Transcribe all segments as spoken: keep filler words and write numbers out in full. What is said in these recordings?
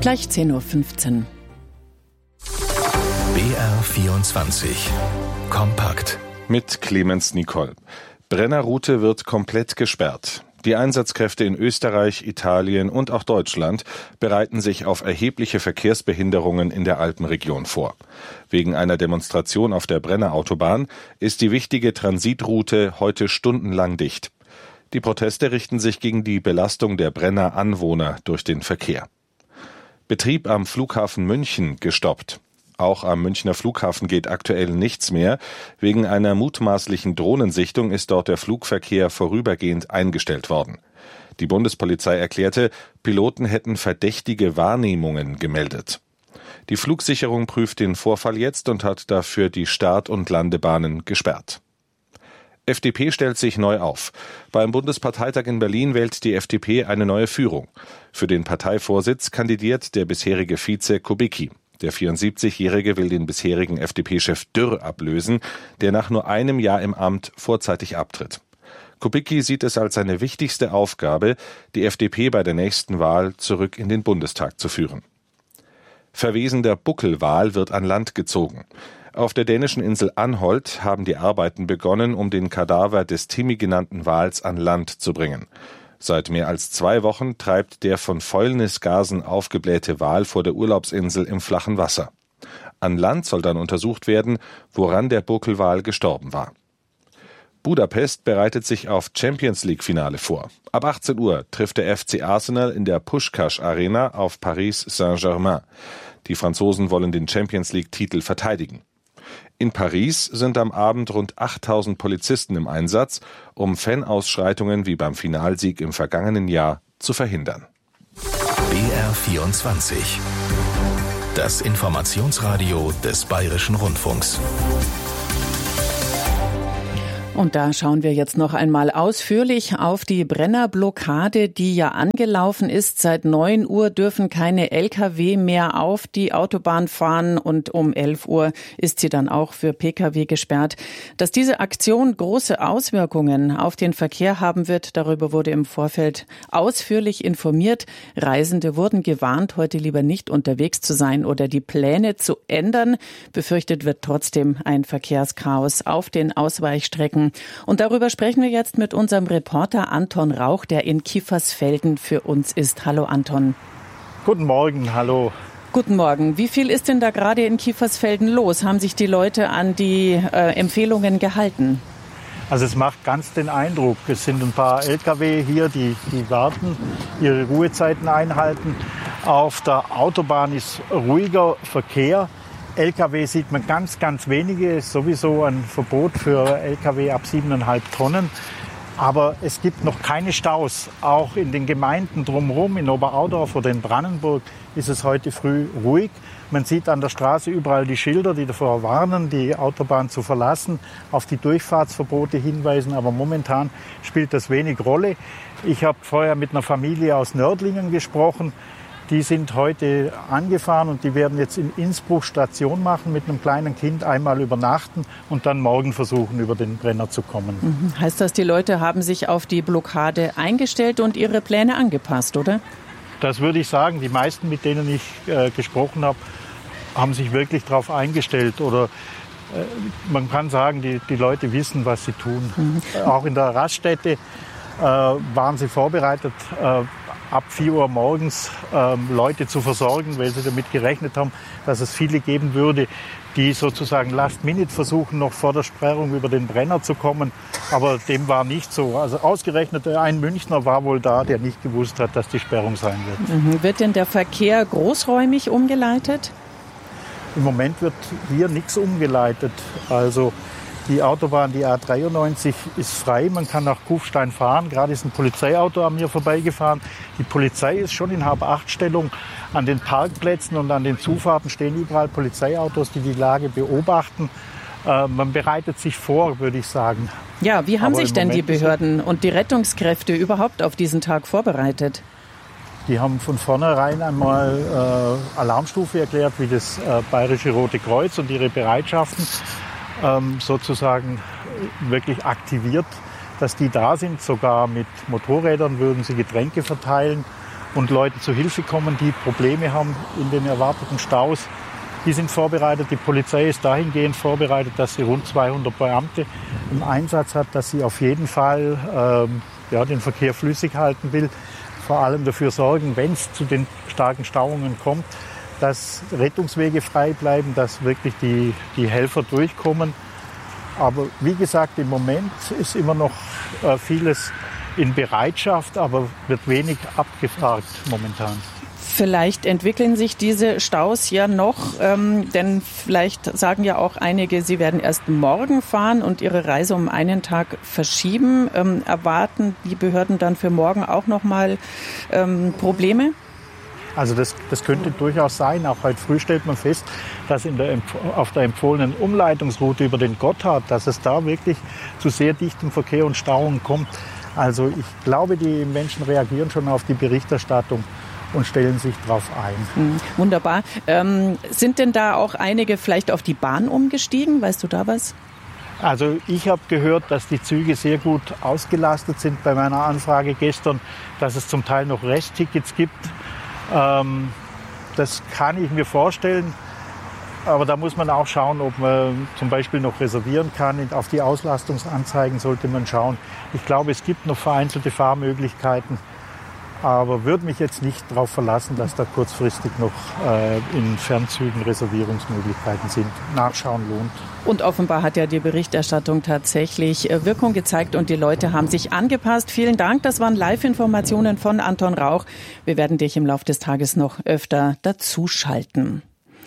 Gleich zehn Uhr fünfzehn. B R vierundzwanzig Kompakt mit Clemens Nicol. Brennerroute wird komplett gesperrt. Die Einsatzkräfte in Österreich, Italien und auch Deutschland bereiten sich auf erhebliche Verkehrsbehinderungen in der Alpenregion vor. Wegen einer Demonstration auf der Brennerautobahn ist die wichtige Transitroute heute stundenlang dicht. Die Proteste richten sich gegen die Belastung der Brenner Anwohner durch den Verkehr. Betrieb am Flughafen München gestoppt. Auch am Münchner Flughafen geht aktuell nichts mehr. Wegen einer mutmaßlichen Drohnensichtung ist dort der Flugverkehr vorübergehend eingestellt worden. Die Bundespolizei erklärte, Piloten hätten verdächtige Wahrnehmungen gemeldet. Die Flugsicherung prüft den Vorfall jetzt und hat dafür die Start- und Landebahnen gesperrt. F D P stellt sich neu auf. Beim Bundesparteitag in Berlin wählt die F D P eine neue Führung. Für den Parteivorsitz kandidiert der bisherige Vize Kubicki. Der vierundsiebzigjährige will den bisherigen F D P-Chef Dürr ablösen, der nach nur einem Jahr im Amt vorzeitig abtritt. Kubicki sieht es als seine wichtigste Aufgabe, die F D P bei der nächsten Wahl zurück in den Bundestag zu führen. Verwesender Buckelwal wird an Land gezogen. Auf der dänischen Insel Anholt haben die Arbeiten begonnen, um den Kadaver des Timmy genannten Wals an Land zu bringen. Seit mehr als zwei Wochen treibt der von Fäulnisgasen aufgeblähte Wal vor der Urlaubsinsel im flachen Wasser. An Land soll dann untersucht werden, woran der Buckelwal gestorben war. Budapest bereitet sich auf Champions-League-Finale vor. Ab achtzehn Uhr trifft der F C Arsenal in der Puskás Arena auf Paris Saint-Germain. Die Franzosen wollen den Champions-League-Titel verteidigen. In Paris sind am Abend rund achttausend Polizisten im Einsatz, um Fanausschreitungen wie beim Finalsieg im vergangenen Jahr zu verhindern. B R vierundzwanzig. Das Informationsradio des Bayerischen Rundfunks. Und da schauen wir jetzt noch einmal ausführlich auf die Brennerblockade, die ja angelaufen ist. Seit neun Uhr dürfen keine L K W mehr auf die Autobahn fahren und um elf Uhr ist sie dann auch für P K W gesperrt. Dass diese Aktion große Auswirkungen auf den Verkehr haben wird, darüber wurde im Vorfeld ausführlich informiert. Reisende wurden gewarnt, heute lieber nicht unterwegs zu sein oder die Pläne zu ändern. Befürchtet wird trotzdem ein Verkehrschaos auf den Ausweichstrecken. Und darüber sprechen wir jetzt mit unserem Reporter Anton Rauch, der in Kiefersfelden für uns ist. Hallo Anton. Guten Morgen, hallo. Guten Morgen. Wie viel ist denn da gerade in Kiefersfelden los? Haben sich die Leute an die äh, Empfehlungen gehalten? Also es macht ganz den Eindruck. Es sind ein paar L K W hier, die, die warten, ihre Ruhezeiten einhalten. Auf der Autobahn ist ruhiger Verkehr. L K W sieht man ganz, ganz wenige. Es ist sowieso ein Verbot für L K W ab siebeneinhalb Tonnen. Aber es gibt noch keine Staus. Auch in den Gemeinden drumherum, in Oberaudorf oder in Brannenburg, ist es heute früh ruhig. Man sieht an der Straße überall die Schilder, die davor warnen, die Autobahn zu verlassen, auf die Durchfahrtsverbote hinweisen. Aber momentan spielt das wenig Rolle. Ich habe vorher mit einer Familie aus Nördlingen gesprochen. Die sind heute angefahren und die werden jetzt in Innsbruck Station machen mit einem kleinen Kind, einmal übernachten und dann morgen versuchen, über den Brenner zu kommen. Mhm. Heißt das, die Leute haben sich auf die Blockade eingestellt und ihre Pläne angepasst, oder? Das würde ich sagen. Die meisten, mit denen ich äh, gesprochen habe, haben sich wirklich darauf eingestellt. Oder äh, man kann sagen, die, die Leute wissen, was sie tun. Mhm. Äh, auch in der Raststätte äh, waren sie vorbereitet, äh, ab vier Uhr morgens ähm, Leute zu versorgen, weil sie damit gerechnet haben, dass es viele geben würde, die sozusagen last minute versuchen, noch vor der Sperrung über den Brenner zu kommen. Aber dem war nicht so. Also ausgerechnet ein Münchner war wohl da, der nicht gewusst hat, dass die Sperrung sein wird. Mhm. Wird denn der Verkehr großräumig umgeleitet? Im Moment wird hier nichts umgeleitet. Also die Autobahn, die A dreiundneunzig, ist frei. Man kann nach Kufstein fahren. Gerade ist ein Polizeiauto an mir vorbeigefahren. Die Polizei ist schon in Hab-acht-Stellung. An den Parkplätzen und an den Zufahrten stehen überall Polizeiautos, die die Lage beobachten. Äh, man bereitet sich vor, würde ich sagen. Ja, wie haben Aber sich denn die Behörden und die Rettungskräfte überhaupt auf diesen Tag vorbereitet? Die haben von vornherein einmal äh, Alarmstufe erklärt, wie das äh, Bayerische Rote Kreuz und ihre Bereitschaften ähm, sozusagen wirklich aktiviert, dass die da sind. Sogar mit Motorrädern würden sie Getränke verteilen. und Leuten zu Hilfe kommen, die Probleme haben in den erwarteten Staus. Die sind vorbereitet, die Polizei ist dahingehend vorbereitet, dass sie rund zweihundert Beamte im Einsatz hat, dass sie auf jeden Fall ähm, ja, den Verkehr flüssig halten will. Vor allem dafür sorgen, wenn es zu den starken Stauungen kommt, dass Rettungswege frei bleiben, dass wirklich die, die Helfer durchkommen. Aber wie gesagt, im Moment ist immer noch äh, vieles in Bereitschaft, aber wird wenig abgefragt momentan. Vielleicht entwickeln sich diese Staus ja noch, ähm, denn vielleicht sagen ja auch einige, sie werden erst morgen fahren und ihre Reise um einen Tag verschieben. Ähm, erwarten die Behörden dann für morgen auch noch mal ähm, Probleme? Also das, das könnte durchaus sein. Auch heute früh stellt man fest, dass in der, auf der empfohlenen Umleitungsroute über den Gotthard, dass es da wirklich zu sehr dichtem Verkehr und Stauungen kommt. Also ich glaube, die Menschen reagieren schon auf die Berichterstattung und stellen sich darauf ein. Mhm, wunderbar. Ähm, sind denn da auch einige vielleicht auf die Bahn umgestiegen? Weißt du da was? Also ich habe gehört, dass die Züge sehr gut ausgelastet sind bei meiner Anfrage gestern, dass es zum Teil noch Resttickets gibt. Ähm, das kann ich mir vorstellen. Aber da muss man auch schauen, ob man zum Beispiel noch reservieren kann. Auf die Auslastungsanzeigen sollte man schauen. Ich glaube, es gibt noch vereinzelte Fahrmöglichkeiten. Aber würde mich jetzt nicht darauf verlassen, dass da kurzfristig noch äh, in Fernzügen Reservierungsmöglichkeiten sind. Nachschauen lohnt. Und offenbar hat ja die Berichterstattung tatsächlich Wirkung gezeigt und die Leute haben sich angepasst. Vielen Dank, das waren Live-Informationen von Anton Rauch. Wir werden dich im Laufe des Tages noch öfter dazuschalten.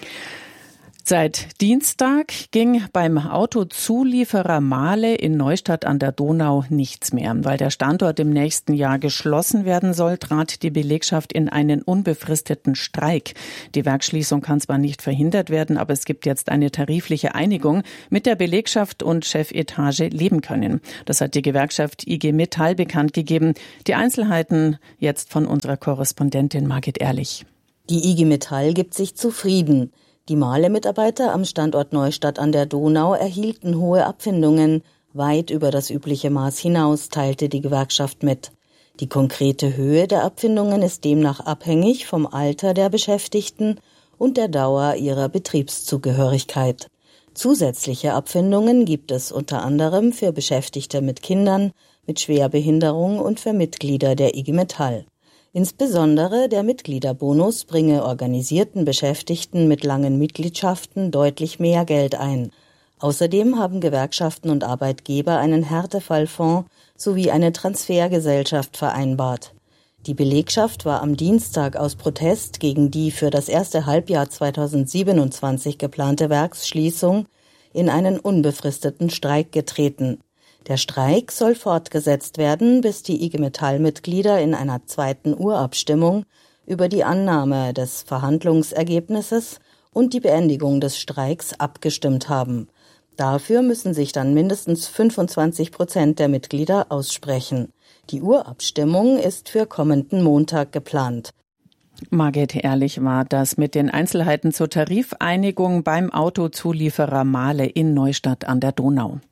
Seit Dienstag ging beim Autozulieferer Mahle in Neustadt an der Donau nichts mehr. Weil der Standort im nächsten Jahr geschlossen werden soll, trat die Belegschaft in einen unbefristeten Streik. Die Werksschließung kann zwar nicht verhindert werden, aber es gibt jetzt eine tarifliche Einigung, mit der Belegschaft und Chefetage leben können. Das hat die Gewerkschaft I G Metall bekannt gegeben. Die Einzelheiten jetzt von unserer Korrespondentin Margit Ehrlich. Die I G Metall gibt sich zufrieden. Die Mahle-Mitarbeiter am Standort Neustadt an der Donau erhielten hohe Abfindungen, weit über das übliche Maß hinaus, teilte die Gewerkschaft mit. Die konkrete Höhe der Abfindungen ist demnach abhängig vom Alter der Beschäftigten und der Dauer ihrer Betriebszugehörigkeit. Zusätzliche Abfindungen gibt es unter anderem für Beschäftigte mit Kindern, mit Schwerbehinderung und für Mitglieder der I G Metall. Insbesondere der Mitgliederbonus bringe organisierten Beschäftigten mit langen Mitgliedschaften deutlich mehr Geld ein. Außerdem haben Gewerkschaften und Arbeitgeber einen Härtefallfonds sowie eine Transfergesellschaft vereinbart. Die Belegschaft war am Dienstag aus Protest gegen die für das erste Halbjahr zweitausendsiebenundzwanzig geplante Werksschließung in einen unbefristeten Streik getreten. Der Streik soll fortgesetzt werden, bis die I G Metall-Mitglieder in einer zweiten Urabstimmung über die Annahme des Verhandlungsergebnisses und die Beendigung des Streiks abgestimmt haben. Dafür müssen sich dann mindestens fünfundzwanzig Prozent der Mitglieder aussprechen. Die Urabstimmung ist für kommenden Montag geplant. Margit Ehrlich war das mit den Einzelheiten zur Tarifeinigung beim Autozulieferer Mahle in Neustadt an der Donau.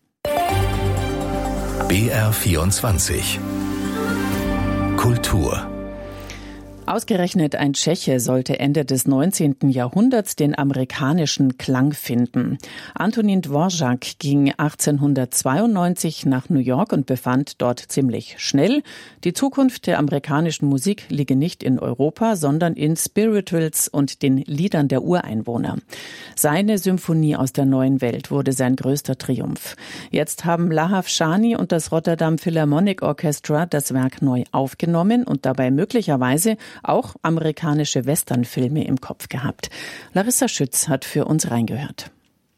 B R vierundzwanzig Kultur. Ausgerechnet ein Tscheche sollte Ende des neunzehnten Jahrhunderts den amerikanischen Klang finden. Antonín Dvořák ging achtzehnhundertzweiundneunzig nach New York und befand dort ziemlich schnell: Die Zukunft der amerikanischen Musik liege nicht in Europa, sondern in Spirituals und den Liedern der Ureinwohner. Seine Symphonie aus der neuen Welt wurde sein größter Triumph. Jetzt haben Lahav Shani und das Rotterdam Philharmonic Orchestra das Werk neu aufgenommen und dabei möglicherweise auch amerikanische Westernfilme im Kopf gehabt. Larissa Schütz hat für uns reingehört.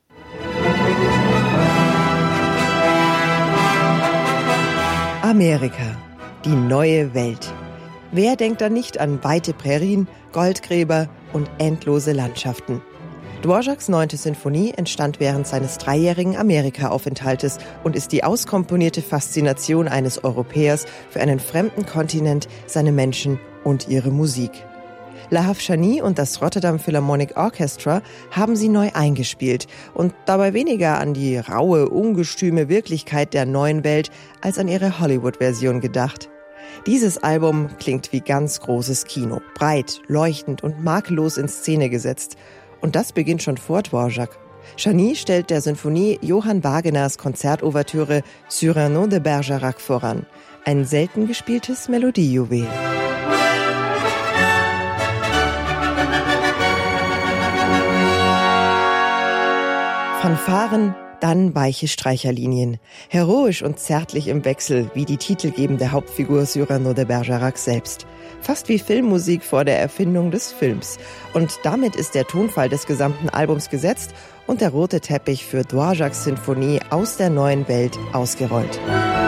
Amerika, die neue Welt. Wer denkt da nicht an weite Prärien, Goldgräber und endlose Landschaften? Dvořáks neunte Sinfonie entstand während seines dreijährigen Amerika-Aufenthaltes und ist die auskomponierte Faszination eines Europäers für einen fremden Kontinent, seine Menschen und ihre Musik. Lahav Shani und das Rotterdam Philharmonic Orchestra haben sie neu eingespielt und dabei weniger an die raue, ungestüme Wirklichkeit der neuen Welt als an ihre Hollywood-Version gedacht. Dieses Album klingt wie ganz großes Kino, breit, leuchtend und makellos in Szene gesetzt. Und das beginnt schon vor Dvorak. Czerny stellt der Sinfonie Johann Wagners Konzertouvertüre Cyrano de Bergerac voran. Ein selten gespieltes Melodiejuwel. Fanfaren, dann weiche Streicherlinien. Heroisch und zärtlich im Wechsel, wie die titelgebende Hauptfigur Cyrano de Bergerac selbst. Fast wie Filmmusik vor der Erfindung des Films. Und damit ist der Tonfall des gesamten Albums gesetzt und der rote Teppich für Dvoraks Sinfonie aus der neuen Welt ausgerollt.